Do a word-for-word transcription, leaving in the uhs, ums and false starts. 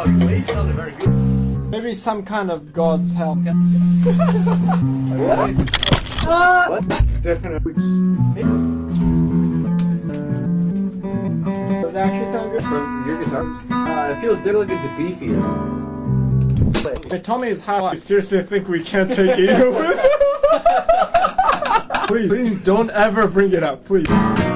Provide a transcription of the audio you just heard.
Oh, the way sounded very good. Maybe some kind of God's help. Ah! What? Definitely. Does it actually sound good? From your guitars? Uh, it feels delicate to beefier. Hey, Tommy is high. You seriously think we can't take Ego with? Please, please don't ever bring it up, please.